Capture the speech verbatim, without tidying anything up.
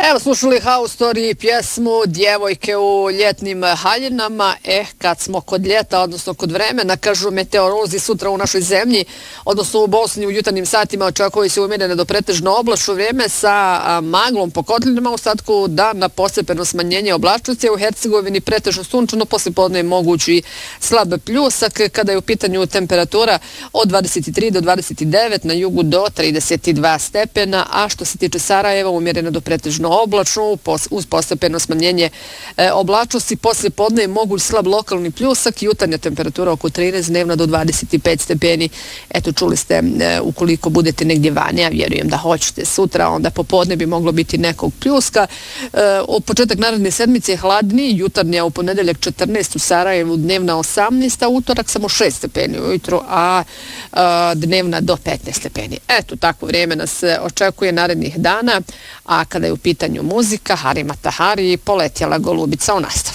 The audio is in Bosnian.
Evo, slušali House Story pjesmu Djevojke u ljetnim haljinama. Eh, kad smo kod ljeta, odnosno kod vremena, kažu meteorolozi sutra u našoj zemlji, odnosno u Bosni u jutarnjim satima očekuje se umjerene do pretežno oblačno vrijeme sa maglom po kotlinama, u ostatku dana postepeno smanjenje oblačnosti, u Hercegovini pretežno sunčano, poslijepodne je mogući slab pljusak, kada je u pitanju temperatura od dvadeset tri do dvadeset devet, na jugu do trideset dva stepena, a što se tiče Sarajeva, umjereno do pretežno oblačno, uz postepeno smanjenje oblačnosti, poslije podne je moguć slab lokalni pljusak, jutarnja temperatura oko trinaest, dnevna do dvadeset pet stepeni. Eto, čuli ste, ukoliko budete negdje vani, ja vjerujem da hoćete sutra, onda popodne bi moglo biti nekog pljuska. Od početak naredne sedmice je hladniji, jutarnja u ponedeljak četrnaest, u Sarajevu dnevna osamnaest, a utorak samo šest stepeni ujutro, a dnevna do petnaest stepeni. Eto, tako vrijeme nas očekuje narednih dana, a kada je u pitanju muzika, Harima Tahari, Poletjela golubica u nastavu.